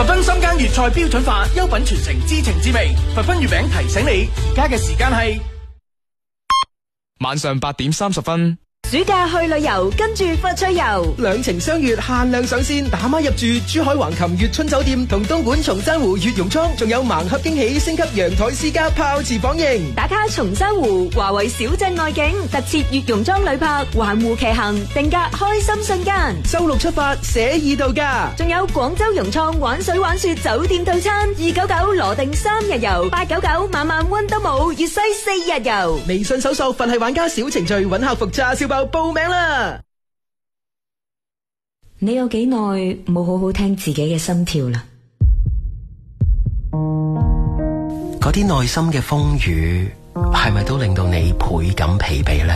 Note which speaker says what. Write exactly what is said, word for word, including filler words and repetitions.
Speaker 1: 佛分深耕粵菜標準化，優品傳承，知情知味。佛分月餅提醒你，而家嘅時間係
Speaker 2: 晚上八點三十分。
Speaker 3: 暑假去旅遊，跟住佛趣遊，
Speaker 4: 兩情相悅限量上線，打孖入住珠海橫琴悅春酒店同東莞松山湖悅榕倉，仲有盲盒驚喜，升級陽台私家泡池房型，
Speaker 3: 打卡松山湖華為小鎮外景，特設悅榕莊旅泊環湖騎行，定格開心瞬間。
Speaker 4: 周六出發寫意度假，
Speaker 3: 仲有廣州融創玩水玩雪酒店套餐，二九九羅定三日遊，八九九晚晚溫都冇粵西四日遊。
Speaker 4: 微信搜索佛系玩家小程序，揾客服叉燒包報名啦！
Speaker 3: 你有幾耐冇好好聽自己嘅心跳啦？
Speaker 5: 嗰啲內心嘅風雨，係咪都令到你倍感疲憊呢？